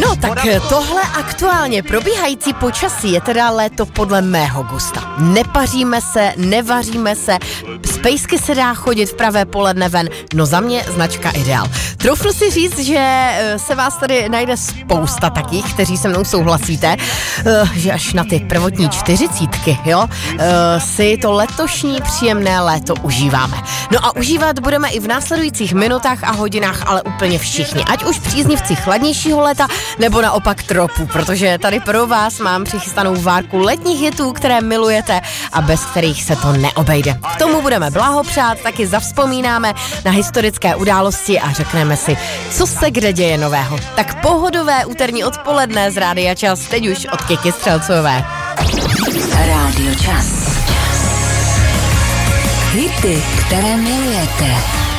No tak tohle aktuálně probíhající počasí je teda léto podle mého gusta. Nepaříme se, nevaříme se, z pejsky se dá chodit v pravé poledne ven, no za mě značka Ideál. Troufnu si říct, že se vás tady najde spousta takých, kteří se mnou souhlasíte, že až na ty prvotní 40, jo, si to letošní příjemné léto užíváme. No a užívat budeme i v následujících minutách a hodinách, ale úplně všichni, ať už příznivci chladnějšího léta, nebo naopak tropu, protože tady pro vás mám přichystanou várku letních hitů, které milujete a bez kterých se to neobejde. K tomu budeme blahopřát, taky zavzpomínáme na historické události a řekneme si, co se kde děje nového. Tak pohodové úterní odpoledne z Rádia Čas, teď už od Kiky Střelcové. Rádio Čas. Hity, které milujete.